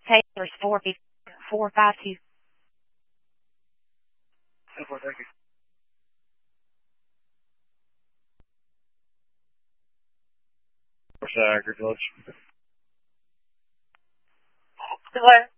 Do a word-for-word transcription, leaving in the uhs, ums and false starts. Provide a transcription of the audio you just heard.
Taylor's four four five two. Thank you. What's that, Agriculture? Hello.